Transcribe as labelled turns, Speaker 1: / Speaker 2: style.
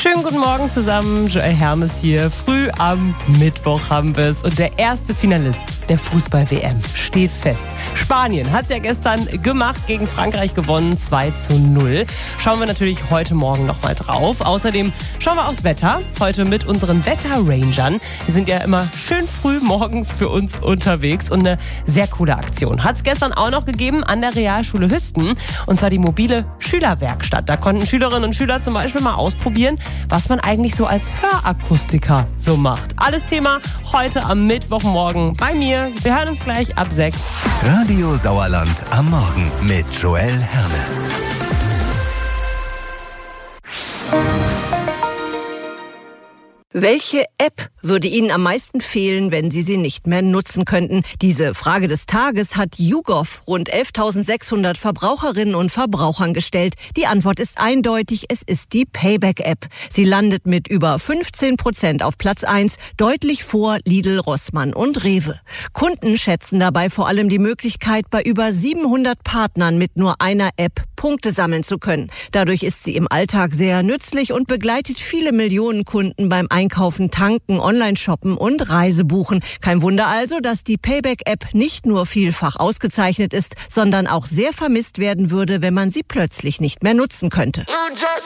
Speaker 1: Schönen guten Morgen zusammen, Joel Hermes hier. Früh am Mittwoch haben wir es und der erste Finalist der Fußball-WM steht fest. Spanien hat es ja gestern gemacht, gegen Frankreich gewonnen, 2:0. Schauen wir natürlich heute Morgen nochmal drauf. Außerdem schauen wir aufs Wetter, heute mit unseren Wetter-Rangern. Die sind ja immer schön früh morgens für uns unterwegs und eine sehr coole Aktion. Hat es gestern auch noch gegeben an der Realschule Hüsten, und zwar die mobile Schülerwerkstatt. Da konnten Schülerinnen und Schüler zum Beispiel mal ausprobieren, was man eigentlich so als Hörakustiker so macht. Alles Thema heute am Mittwochmorgen bei mir. Wir hören uns gleich ab 6.
Speaker 2: Radio Sauerland am Morgen mit Joel Hermes.
Speaker 3: Welche App würde Ihnen am meisten fehlen, wenn Sie sie nicht mehr nutzen könnten? Diese Frage des Tages hat YouGov rund 11.600 Verbraucherinnen und Verbrauchern gestellt. Die Antwort ist eindeutig, es ist die Payback-App. Sie landet mit über 15% auf Platz 1, deutlich vor Lidl, Rossmann und Rewe. Kunden schätzen dabei vor allem die Möglichkeit, bei über 700 Partnern mit nur einer App Punkte sammeln zu können. Dadurch ist sie im Alltag sehr nützlich und begleitet viele Millionen Kunden beim Einkaufen, Tanken, Online-Shoppen und Reisebuchen. Kein Wunder also, dass die Payback-App nicht nur vielfach ausgezeichnet ist, sondern auch sehr vermisst werden würde, wenn man sie plötzlich nicht mehr nutzen könnte.